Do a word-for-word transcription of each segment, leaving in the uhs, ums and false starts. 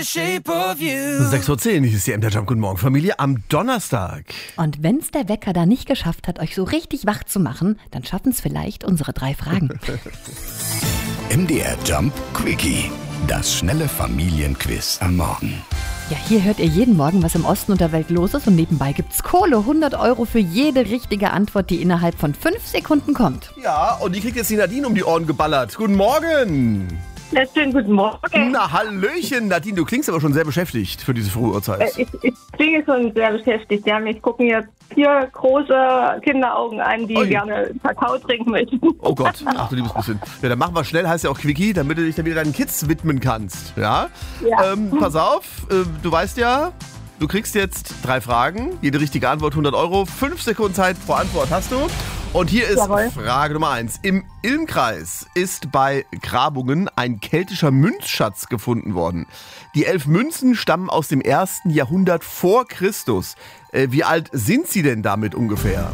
sechs Uhr zehn, hier ist die M D R Jump. Guten Morgen, Familie, am Donnerstag. Und wenn's der Wecker da nicht geschafft hat, euch so richtig wach zu machen, dann schaffen es vielleicht unsere drei Fragen. M D R Jump Quickie, das schnelle Familienquiz am Morgen. Ja, hier hört ihr jeden Morgen, was im Osten und der Welt los ist, und nebenbei gibt's Kohle, hundert Euro für jede richtige Antwort, die innerhalb von fünf Sekunden kommt. Ja, und die kriegt jetzt die Nadine um die Ohren geballert. Guten Morgen. Ja, schönen guten Morgen. Na, Hallöchen. Nadine, du klingst aber schon sehr beschäftigt für diese frühe Uhrzeit. Äh, ich, ich klinge schon sehr beschäftigt. Ja, mich gucken jetzt vier große Kinderaugen an, die Ui. gerne Kakao trinken möchten. Oh Gott, ach du liebes bisschen. Ja, dann machen wir schnell, heißt ja auch Quickie, damit du dich dann wieder deinen Kids widmen kannst. Ja? Ja. Ähm, pass auf, äh, du weißt ja, du kriegst jetzt drei Fragen, jede richtige Antwort hundert Euro, fünf Sekunden Zeit pro Antwort hast du. Und hier ist Jawohl. Frage Nummer eins. Im Ilmkreis ist bei Grabungen ein keltischer Münzschatz gefunden worden. Die elf Münzen stammen aus dem ersten Jahrhundert vor Christus. Äh, wie alt sind sie denn damit ungefähr?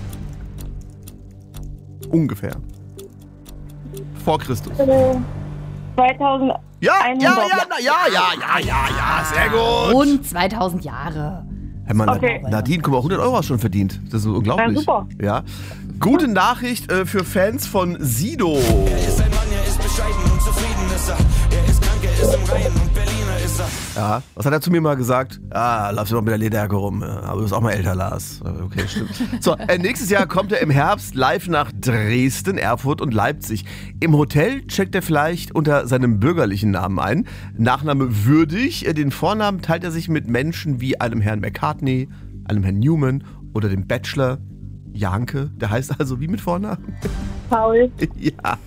Ungefähr. Vor Christus. Äh, zweitausend. Ja, ja, ja, hundert. na, ja, ja, ja, ja, ja, sehr gut. Rund zweitausend Jahre. Hey Mann, Okay. Nadine, guck mal, hundert Euro hast du schon verdient. Das ist so unglaublich. Ja, super. Ja. Gute Nachricht äh, für Fans von Sido. Er ist ein Mann, er ist bescheiden und zufrieden ist er. Er ist krank, er ist im Reihen und Berliner ist er. Ja, was hat er zu mir mal gesagt? Ah, laufst du noch mit der Lederjacke rum. Ja, aber du bist auch mal älter, Lars. Okay, stimmt. So, äh, nächstes Jahr kommt er im Herbst live nach Dresden, Erfurt und Leipzig. Im Hotel checkt er vielleicht unter seinem bürgerlichen Namen ein. Nachname Würdig. Äh, Den Vornamen teilt er sich mit Menschen wie einem Herrn McCartney, einem Herrn Newman oder dem Bachelor Janke. Der heißt also wie mit Vornamen? Paul. Ja.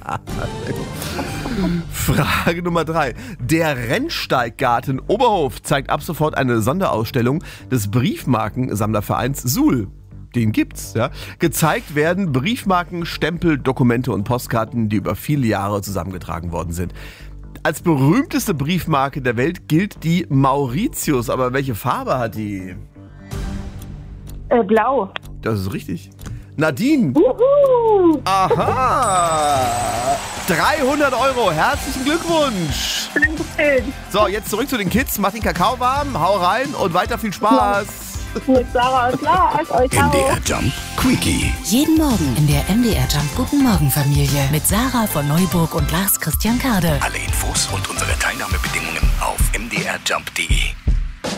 Frage Nummer drei. Der Rennsteiggarten Oberhof zeigt ab sofort eine Sonderausstellung des Briefmarkensammlervereins Suhl. Den gibt's, ja. Gezeigt werden Briefmarken, Stempel, Dokumente und Postkarten, die über viele Jahre zusammengetragen worden sind. Als berühmteste Briefmarke der Welt gilt die Mauritius. Aber welche Farbe hat die? Äh, blau. Das ist richtig. Nadine. Juhu. Aha! dreihundert Euro, herzlichen Glückwunsch! Dankeschön. So, jetzt zurück zu den Kids, mach den Kakao warm, hau rein und weiter viel Spaß! Mit Sarah und Lars. Euch M D R auch. Jump Quickie. Jeden Morgen in der M D R Jump Guten Morgen Familie mit Sarah von Neuburg und Lars Christian Kade. Alle Infos und unsere Teilnahmebedingungen auf m d r jump punkt d e.